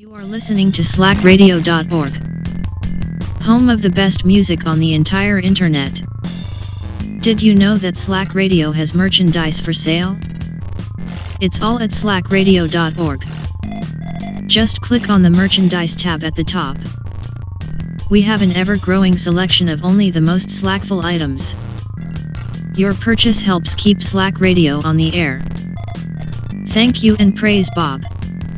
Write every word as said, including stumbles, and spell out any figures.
You are listening to slack radio dot org, home of the best music on the entire internet. Did you know that Slack Radio has merchandise for sale? It's all at slack radio dot org. Just click on the merchandise tab at the top. We have an ever-growing selection of only the most Slackful items. Your purchase helps keep Slack Radio on the air. Thank you and praise Bob.